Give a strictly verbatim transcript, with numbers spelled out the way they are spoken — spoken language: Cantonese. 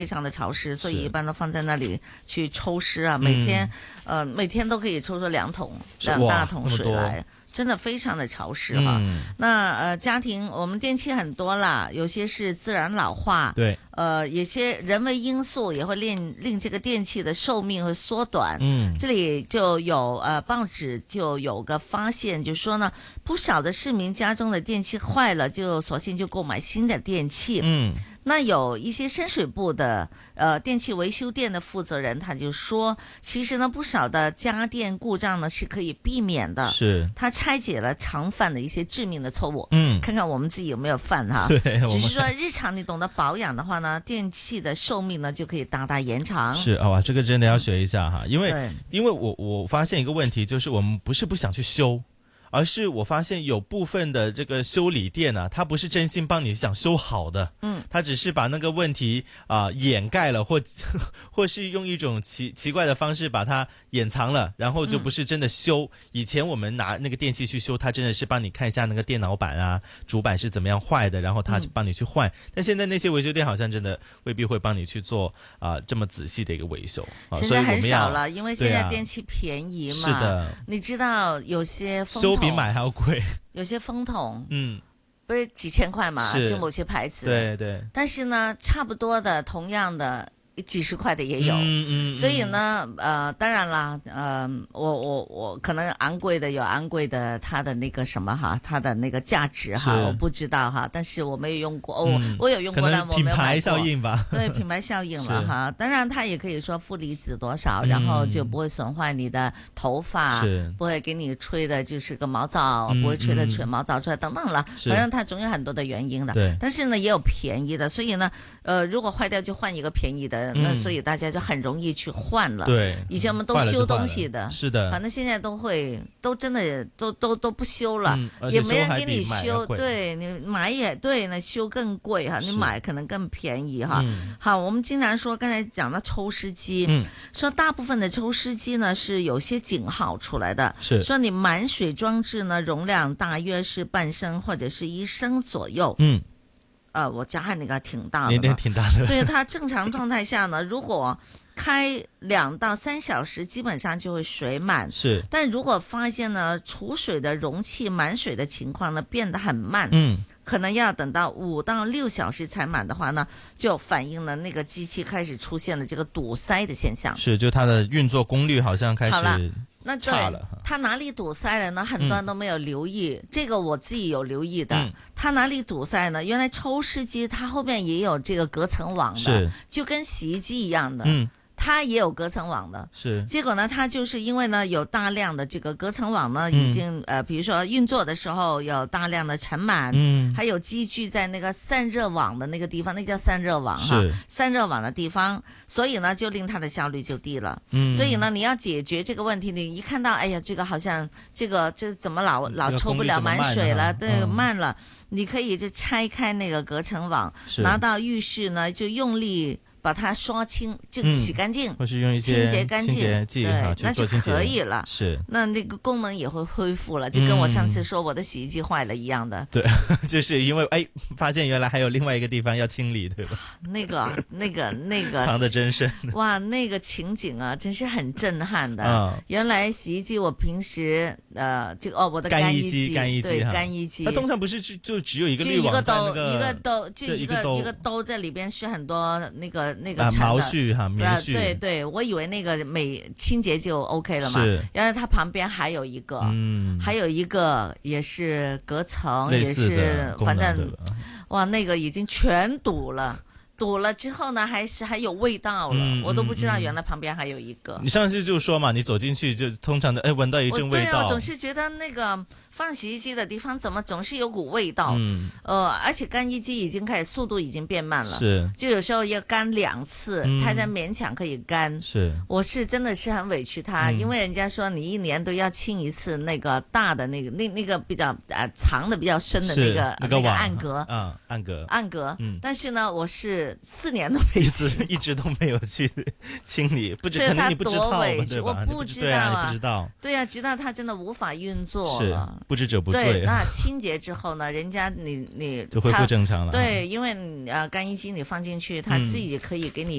非常的潮湿，所以一般都放在那里去抽湿啊。每天，嗯、呃，每天都可以抽出两桶、两大桶水来，真的非常的潮湿哈。嗯、那呃，家庭我们电器很多啦，有些是自然老化， 对， 呃，有些人为因素也会令令这个电器的寿命会缩短。 嗯， 这里就有呃报纸就有个发现，就说呢，不少的市民家中的电器坏了，就索性就购买新的电器。 嗯。 那有一些深水埗的呃电器维修店的负责人，他就说，其实呢不少的家电故障呢是可以避免的。 是， 他拆解了常犯的一些致命的错误， 嗯， 看看我们自己有没有犯哈。 对， 只是说日常你懂得保养的话呢，电器的寿命呢就可以大大延长。 是啊、哦，这个真的要学一下哈，因为因为我我发现一个问题，就是我们不是不想去修。而是我发现有部分的这个修理店啊，他不是真心帮你想修好的，嗯，他只是把那个问题啊、呃、掩盖了，或或是用一种奇奇怪的方式把它掩藏了，然后就不是真的修。嗯、以前我们拿那个电器去修，他真的是帮你看一下那个电脑板啊、主板是怎么样坏的，然后他帮你去换。嗯、但现在那些维修店好像真的未必会帮你去做啊、呃、这么仔细的一个维修。啊、 现在很少了，因为现在电器便宜嘛。 是的， 你知道有些风筒修比买还要贵， 有些风筒， 嗯， 不是几千块嘛，就某些牌子， 对对。 但是呢，差不多的，同样的。几十块的也有， 嗯嗯， 所以呢，呃，当然啦，呃，我我我可能昂贵的有昂贵的它的那个什么哈，它的那个价值哈，我不知道哈，但是我没有用过，哦， 嗯、 我有用过，但我没有买过。 品牌效应吧， 对，品牌效应了哈。当然，它也可以说负离子多少，然后就不会损坏你的头发， 嗯、 不会给你吹的就是个毛躁，嗯、不会吹的吹毛躁出来等等了。反正它总有很多的原因的。 对， 但是呢，也有便宜的，所以呢，呃，如果坏掉就换一个便宜的。那所以大家就很容易去换了。 对， 以前我们都修东西的， 是的， 反正现在都会，都真的都都都不修了， 嗯、 也没人给你修。对，你买也对，那修更贵哈，你买可能更便宜哈。嗯、好，我们经常说，刚才讲的抽湿机，嗯、说大部分的抽湿机呢是有些警号出来的， 是说你满水装置呢容量大约是半升或者是一升左右。 嗯。 呃，我家还那个挺大的， 那挺大的。 对，它正常状态下呢，如果开两到三小时，基本上就会水满。 是， 但如果发现呢，储水的容器满水的情况呢变得很慢， 嗯， 可能要等到五到六小时才满的话呢，就反映了那个机器开始出现了这个堵塞的现象。 是，就它的运作功率好像开始。 好了。那对， 了他哪里堵塞了呢？很多人都没有留意，嗯、这个我自己有留意的。 嗯、 他哪里堵塞呢？原来抽湿机它后面也有这个隔层网的，就跟洗衣机一样的。嗯，它也有隔层网的， 是。 结果呢，它就是因为呢有大量的这个隔层网呢，已经、嗯、呃，比如说运作的时候有大量的尘螨，嗯，还有积聚在那个散热网的那个地方，那叫散热网哈，散热网的地方，所以呢就令它的效率就低了。嗯，所以呢你要解决这个问题，你一看到哎呀这个好像这个这怎么老老抽不了满水了，对、嗯，慢了，你可以就拆开那个隔层网，拿到浴室呢就用力。把它刷清，就洗干净， 嗯、或是用一些清洁干净， 对， 那就可以了。 是， 那那个功能也会恢复了，就跟我上次说我的洗衣机坏了一样的。 嗯、对，就是因为哎，发现原来还有另外一个地方要清理，对吧？ 那个、那个、那个藏得真深。 哇，那个情景啊，真是很震撼的。 嗯、 原来洗衣机我平时呃，这个哦，我的干衣机，干衣机， 对，干衣机， 它通常不是就就只有一个滤网在那个，一个兜，就一个一个兜在里边是很多那个那个、 啊、毛絮哈，棉絮、 呃。对对，我以为那个每清洁就 OK 了嘛。 是。 原来它旁边还有一个，嗯，还有一个也是隔层， 也是反正哇，那个已经全堵了。堵了之后呢，还是还有味道了、嗯，我都不知道原来旁边还有一个。 你上次就说嘛，你走进去就通常的哎闻到一阵味道。 对啊，总是觉得那个放洗衣机的地方怎么总是有股味道。嗯，呃，而且干衣机已经开始速度已经变慢了， 是， 就有时候要干两次，嗯、它才勉强可以干。 是， 我是真的是很委屈它、嗯，因为人家说你一年都要清一次那个大的那个那那个比较呃藏的比较深的那个那个那个暗格啊暗格暗格，嗯，但是呢，我是。 是四年都没清， 一直都没有去清理，不知可能你不知道吧，对吧？ 我不知道啊，不知道。 对呀、啊，直到它真的无法运作了， 是不知者不罪。 对，那清洁之后呢，人家你你就恢复正常了。 对，因为呃干衣机你放进去，它自己可以给你。